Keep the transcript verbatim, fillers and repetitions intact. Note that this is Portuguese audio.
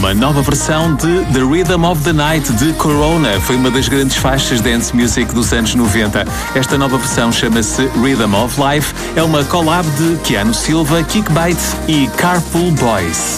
uma nova versão de The Rhythm of the Night de Corona. Foi uma das grandes faixas dance music dos anos noventa. Esta nova versão chama-se Rhythm of Life. É uma collab de Keanu Silva, Kickbite e Carpool Boys.